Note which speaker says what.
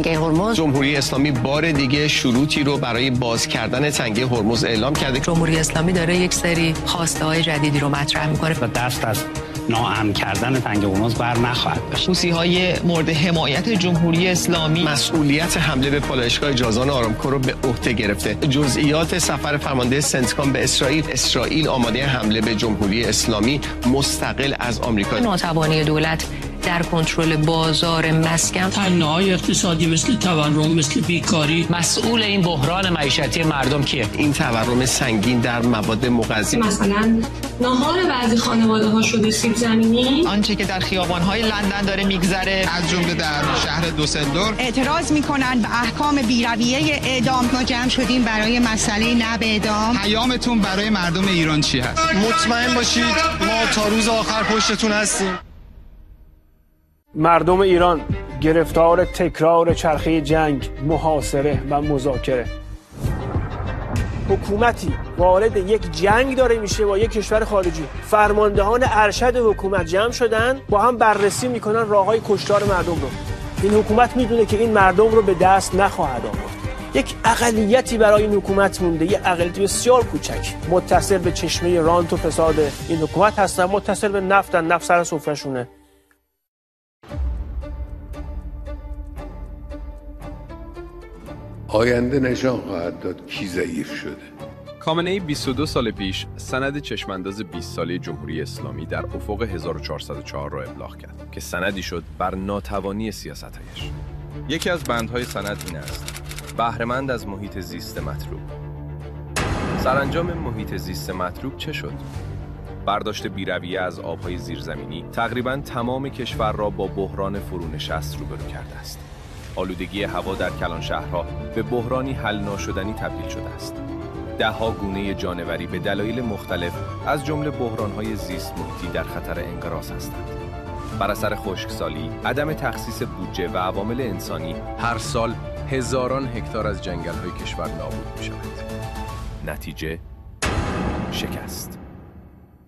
Speaker 1: تنگه هرمز.
Speaker 2: جمهوری اسلامی بار دیگه شروطی رو برای باز کردن تنگه هرمز اعلام کرده.
Speaker 3: جمهوری اسلامی داره یک سری خواسته‌های جدیدی رو مطرح می‌کنه
Speaker 4: و دست از ناامن کردن تنگه هرمز بر نخواهد داشت.
Speaker 5: حوثی‌های مورد حمایت جمهوری اسلامی
Speaker 2: مسئولیت حمله به پالایشگاه جازان آرامکو رو به عهده گرفته. جزئیات سفر فرمانده سنتکام به اسرائیل آماده حمله به جمهوری اسلامی مستقل از آمریکا.
Speaker 3: ناتوانی دولت در کنترل بازار مسکن،
Speaker 6: تنه‌های اقتصادی مثل تورم، مثل بیکاری.
Speaker 7: مسئول این بحران معیشتی مردم کیه؟
Speaker 2: این تورم سنگین در مواد مغذی،
Speaker 8: مثلا ناهار بعضی خانواده‌ها شده سیب زمینی.
Speaker 5: آنچه که در خیابان‌های لندن داره میگذره،
Speaker 9: از جمله در شهر دوسلدورف
Speaker 10: اعتراض می‌کنن به احکام بی‌رویه اعدام. ما جمع شدیم برای مسئله نه به اعدام.
Speaker 9: پیامتون برای مردم ایران چی هست؟
Speaker 2: مطمئن باشید ما تا روز آخر پشتتون هستیم.
Speaker 11: مردم ایران گرفتار تکرار چرخه جنگ، محاصره و مذاکره. حکومتی وارد یک جنگ داره میشه با یک کشور خارجی. فرماندهان ارشد حکومت جمع شدن با هم بررسی میکنن راههای کشتار مردم رو. این حکومت میدونه که این مردم رو به دست نخواهد آورد. یک اقلیتی برای این حکومت مونده، یک اقلیت بسیار کوچک، متصل به چشمه رانت و فساد این حکومت هستن، متصل به نفتن، نفت سر سفره‌شونه.
Speaker 12: آینده نشان خواهد داد کی ضعیف شده.
Speaker 13: خامنه‌ای 22 سال پیش سند چشمانداز 20 ساله جمهوری اسلامی در افق 1404 را ابلاغ کرد که سندی شد بر ناتوانی سیاست‌هایش. یکی از بندهای سند این است: بهره‌مند از محیط زیست مطلوب. سرانجام محیط زیست مطلوب چه شد؟ برداشت بی‌رویه از آب‌های زیرزمینی تقریباً تمام کشور را با بحران فرونشست روبرو کرده است. آلودگی هوا در کلان شهرها به بحرانی حل ناشدنی تبدیل شده است. ده‌ها گونه جانوری به دلایل مختلف از جمله بحران‌های زیست محیطی در خطر انقراض هستند. بر اثر خشکسالی، عدم تخصیص بودجه و عوامل انسانی هر سال هزاران هکتار از جنگل‌های کشور نابود می‌شود. نتیجه شکست.